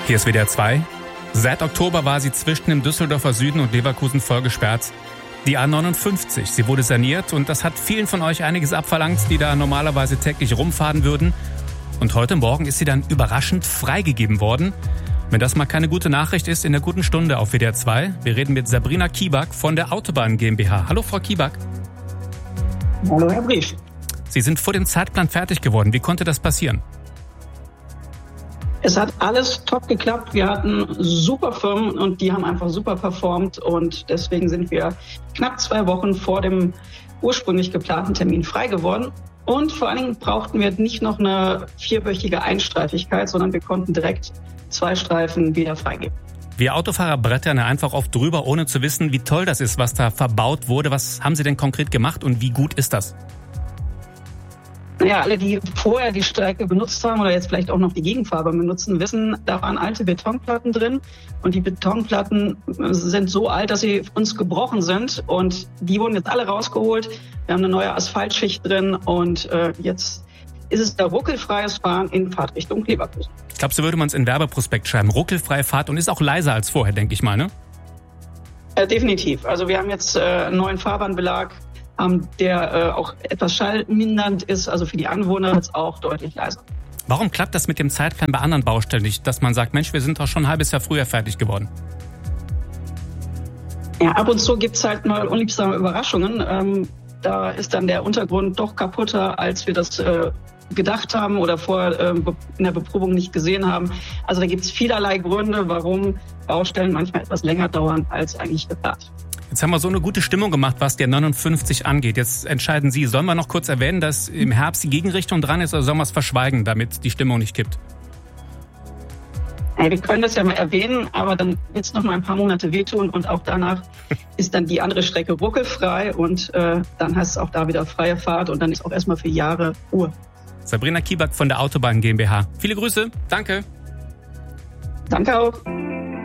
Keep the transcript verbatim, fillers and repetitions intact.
Hier ist W D R zwei. Seit Oktober war sie zwischen dem Düsseldorfer Süden und Leverkusen vollgesperrt. Die A neunundfünfzig, sie wurde saniert und das hat vielen von euch einiges abverlangt, die da normalerweise täglich rumfahren würden. Und heute Morgen ist sie dann überraschend freigegeben worden. Wenn das mal keine gute Nachricht ist, in der guten Stunde auf W D R zwei. Wir reden mit Sabrina Kiback von der Autobahn GmbH. Hallo Frau Kiback. Hallo Herr Brief. Sie sind vor dem Zeitplan fertig geworden. Wie konnte das passieren? Es hat alles top geklappt. Wir hatten super Firmen und die haben einfach super performt. Und deswegen sind wir knapp zwei Wochen vor dem ursprünglich geplanten Termin frei geworden. Und vor allen Dingen brauchten wir nicht noch eine vierwöchige Einstreifigkeit, sondern wir konnten direkt zwei Streifen wieder freigeben. Wir Autofahrer brettern einfach oft drüber, ohne zu wissen, wie toll das ist, was da verbaut wurde. Was haben Sie denn konkret gemacht und wie gut ist das? Naja, alle, die vorher die Strecke benutzt haben oder jetzt vielleicht auch noch die Gegenfahrbahn benutzen, wissen, da waren alte Betonplatten drin. Und die Betonplatten sind so alt, dass sie uns gebrochen sind. Und die wurden jetzt alle rausgeholt. Wir haben eine neue Asphaltschicht drin und äh, jetzt ist es da ruckelfreies Fahren in Fahrtrichtung Leverkusen. Ich glaube, so würde man es in Werbeprospekt schreiben. Ruckelfreie Fahrt und ist auch leiser als vorher, denke ich mal, ne? Äh, definitiv. Also wir haben jetzt äh, einen neuen Fahrbahnbelag, ähm, der äh, auch etwas schallmindernd ist. Also für die Anwohner jetzt auch deutlich leiser. Warum klappt das mit dem Zeitplan bei anderen Baustellen nicht, dass man sagt, Mensch, wir sind doch schon ein halbes Jahr früher fertig geworden? Ja, ab und zu gibt's halt mal unliebsame Überraschungen. Ähm, da ist dann der Untergrund doch kaputter, als wir das äh, gedacht haben oder vorher äh, in der Beprobung nicht gesehen haben. Also da gibt's vielerlei Gründe, warum Baustellen manchmal etwas länger dauern als eigentlich geplant. Jetzt haben wir so eine gute Stimmung gemacht, was der neunundfünfzig angeht. Jetzt entscheiden Sie, sollen wir noch kurz erwähnen, dass im Herbst die Gegenrichtung dran ist oder sollen wir es verschweigen, damit die Stimmung nicht kippt? Hey, wir können das ja mal erwähnen, aber dann wird es noch mal ein paar Monate wehtun und auch danach ist dann die andere Strecke ruckelfrei und äh, dann hast du auch da wieder freie Fahrt und dann ist auch erstmal für Jahre Ruhe. Sabrina Kiback von der Autobahn GmbH. Viele Grüße, danke. Danke auch.